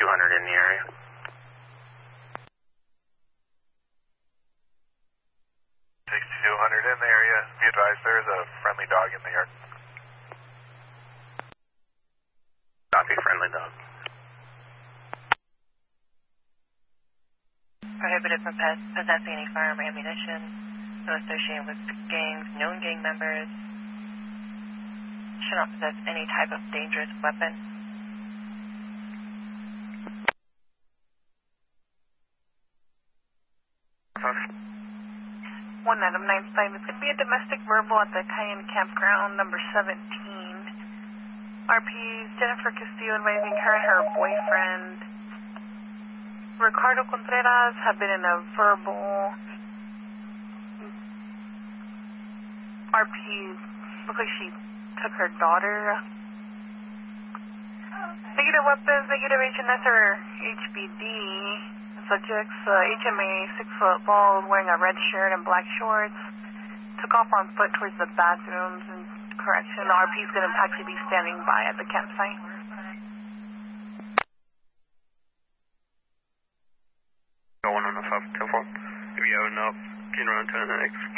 6200 in the area. 6200 in the area. Be advised there is a friendly dog in the yard. Copy, friendly dog. Prohibited from possessing any firearm or ammunition. No associated with gangs, known gang members. Should not possess any type of dangerous weapon. One item 95. It's going to be a domestic verbal at the Cayenne Campground, number 17. RPs Jennifer Castillo advising her and her boyfriend Ricardo Contreras have been in a verbal. RPs look like she took her daughter. Negative weapons, negative HNS or HBD. Subjects, HMA, 6-foot bald, wearing a red shirt and black shorts. Took off on foot towards the bathrooms and correction. The RP is going to actually be standing by at the campsite. Going on a 510-4. If you have enough, get around to the next.